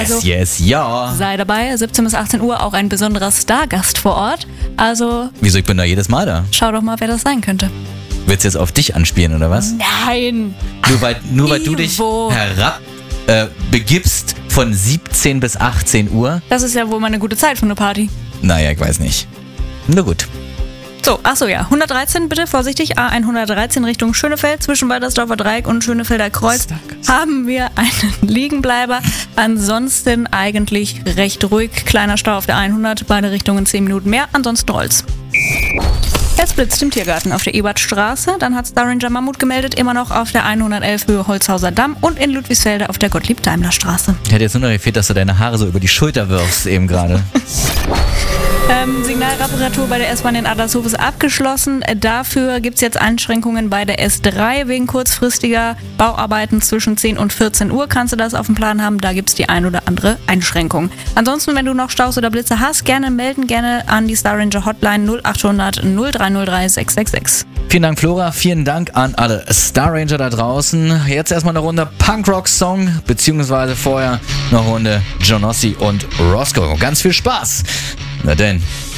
Yes, ja. Sei dabei, 17 bis 18 Uhr, auch ein besonderer Stargast vor Ort. Also Wieso, ich bin da jedes Mal da. schau doch mal, wer das sein könnte. Willst du jetzt auf dich anspielen, oder was? Nein! Nur weil du dich Ivo. begibst von 17 bis 18 Uhr? Das ist ja wohl mal eine gute Zeit für eine Party. Naja, ich weiß nicht. Na gut. So, achso ja, 113 bitte, vorsichtig, A113 Richtung Schönefeld, zwischen Waltersdorfer Dreieck und Schönefelder Kreuz haben wir einen Liegenbleiber. Ansonsten eigentlich recht ruhig, kleiner Stau auf der 100, beide Richtungen 10 Minuten mehr, ansonsten rollt's. Es blitzt im Tiergarten auf der Ebertstraße, dann hat Star Ranger Mammut gemeldet, immer noch auf der 111 Höhe Holzhauser Damm und in Ludwigsfelde auf der Gottlieb-Daimler-Straße. Ich hätte jetzt nur noch gefehlt, dass du deine Haare so über die Schulter wirfst eben gerade. Signalreparatur bei der S-Bahn in Adlershof ist abgeschlossen. Dafür gibt es jetzt Einschränkungen bei der S3 wegen kurzfristiger Bauarbeiten zwischen 10 und 14 Uhr. Kannst du das auf dem Plan haben? Da gibt es die ein oder andere Einschränkung. Ansonsten, wenn du noch Staus oder Blitze hast, gerne melden, gerne an die Star Ranger Hotline 0800 0303 666. Vielen Dank, Flora. Vielen Dank an alle Star Ranger da draußen. Jetzt erstmal eine Runde Punkrock-Song, beziehungsweise vorher eine Runde Johnossi und Roscoe. Ganz viel Spaß. Na denn.